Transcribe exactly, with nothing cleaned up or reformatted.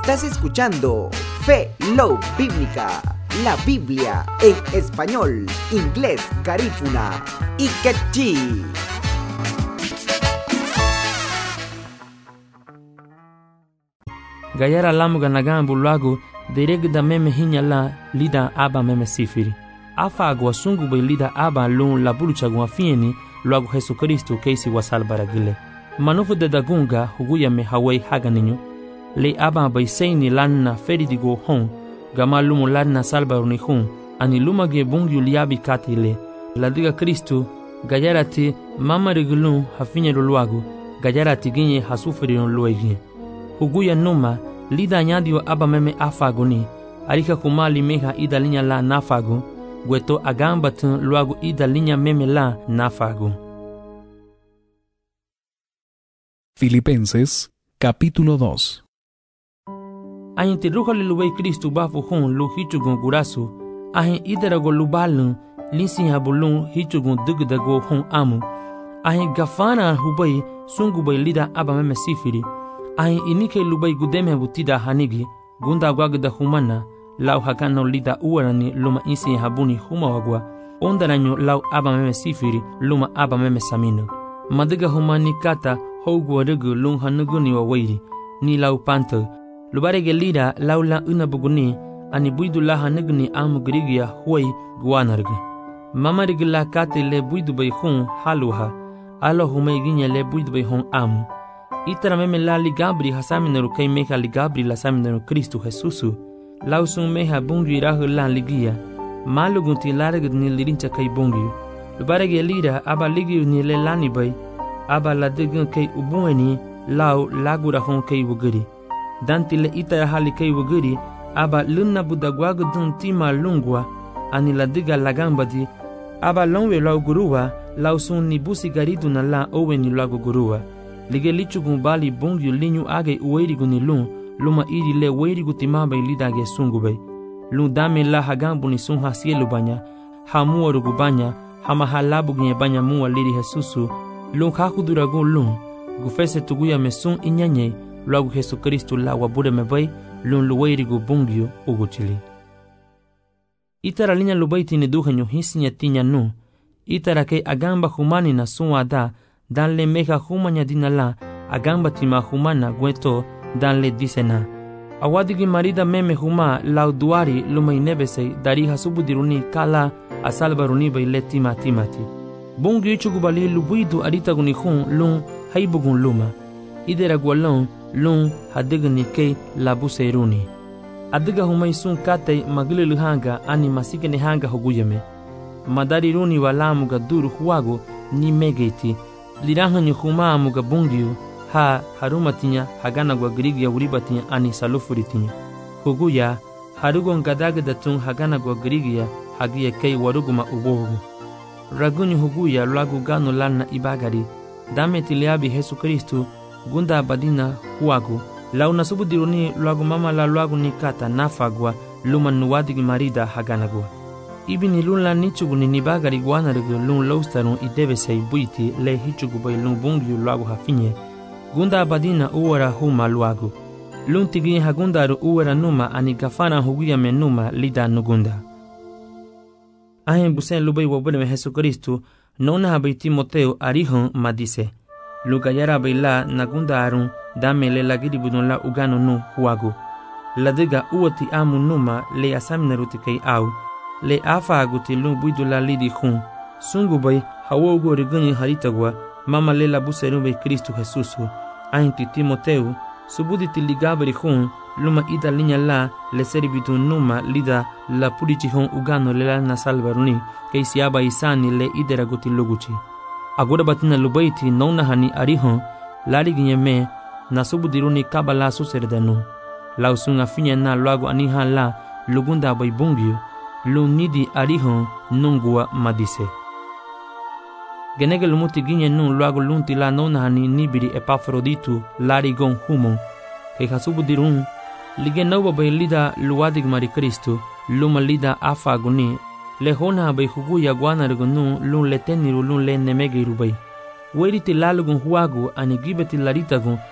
Estás escuchando Fe Love Bíblica, la Biblia en español, inglés, garífuna y quechí. Gayara lamuga nagambu lagu deregda meme hinya la lida aba meme sifiri. Afa agua sungu be lida aba lun la bulucha gua fieni lagu Jesu Kristo keisi wasal baragile. Manufu de dagunga huguya me hawai haganinyo. Le aba bai seini lanna feridigo hon gama lumu lanna salbaruni hun ani lumage bungyu liabi katile. La diga Kristo gayarati mama rigulun hafinya luluagu gayarati ginye hasufiri luegi. Huguya numa lida nyadio aba meme afaguni alika kumali meha ida linya la nafagu gweto agambatun luagu ida linya meme la nafagu. Filipenses capítulo dos. Ahin ti ruho liluwei Kristu bafu hun lu hichugun gurasu ahin idarago lubalun linsin habulun hichugun dugdago hun amu ahin gafana hubai sungubai lida aba meme sifiri ahin inike lubai gudeme butida hanigi gunda gwagda humana lau hakano lida uwarani luma insin habuni huma wagwa ondaranyo lau aba meme sifiri luma aba meme samino madiga humani kata hogwa rugu lung hanuguni wa wairi ni lau panto lubarege lida lau la unabuguni ani buidu la hanuguni amu grigia huai guanargi mama rigila kate le buidu bai hun haluha alo humai ginya le buidu bai hun amu itara meme la ligabri hasaminaru kai meha ligabri la saminaru Kristu Jesusu lau sun meha bungi rahu la ligia malugunti laragud ni lirincha kai bungi lubarege lida aba ligiu ni le lani bai aba la digun kai ubueni lau lagura hon kai wuguri danti le itara hali kai wuguri aba lunna budagwagu dun tima lungwa ani la diga lagambadi aba longwe lau guruwa lau sun ni busi garidu na la oweni lagu guruwa lige lichugun bali bongyu linyu age uweirigu ni lun luma iri le weirigu timaba ilidage sungubei lun dame la hagambu ni sun hasielu banya hamuwa rugu banya hama halabu ginye banya muwa liri Jesusu lun hakuduragu lun gufese tuguya mesun inyanye lagu Jesu Kristu la wabude mebei lun luweirigu bongyu uguchili itara linya lubaiti ni duhenyo hisinya tinya nu itara ke agamba humani na sun ada dan le meha humanya dinala agamba tima humana gweto dan le disena awadigi marida meme huma lau duari lumai nebesei dari hasubudiruni kala asalbaruni bai le tima timati bungi ichugubali lubuidu aritaguni hun lun haibugun luma idera gwalon lun hadigni kei labuseiruni adiga humai sun kate magililu hanga ani masikene hanga hoguyeme madari runi walamu ga duru huwago ni megeiti lirahanyo huma muga bungiu ha harumatinya hagana gwa grigia uribatinya ani salufuritinya huguya harugon gadagadatun hagana gwa grigia hagia kei waruguma ubohu ragunyu huguya lagu gano lana ibagari dame tiliabi Jesu Kristu gunda badina huwago launa subudiruni lagu mama la lagu nikata nafagwa luma nuwadigi marida haganagwa ibini lun la nichugu ni nibagari guanarigu lun loustarun idebesei buiti le hichugu bai lun bungiu lagu hafinye gunda badina uwara huma luagu lun tigi hagundaru uwara numa ani gafana huguya menuma lida nugunda ahen busen lubai wabule me Jesu Kristu nona habai Timoteo arihon madise lugayara bai la nagunda arun dame le lagiri budun la ugano nu huagu ladiga uwati amu numa le asaminaruti kei au le afa aguti lun buidu la lidi hun sungu bai hawogo rigani haritagwa mama le la buseru bai Kristu Jesusu ainti Timoteu subuditi ligabri hun luma ida linya la le servitu numa lida la purichi hun ugano le la nasalbaruni kei siaba isani le idera guti luguchi agora batina lubaiti nona hani arihon lari ginyeme na subudiruni kabala suserdanu lausunga finya na lagu aniha la lugunda bai bungiu lunidi arihon nungua madise genege lumuti ginye nun lagu lunti la nona hani nibiri Epafroditu lari gon humon kei hasubudirun lige nauba bai lida luwadig mari Kristu luma lida afaguni le hona bai huguya guanargunu lun leteniru lun le nemegiru bai weriti lalugun huagu ani gibeti laritagun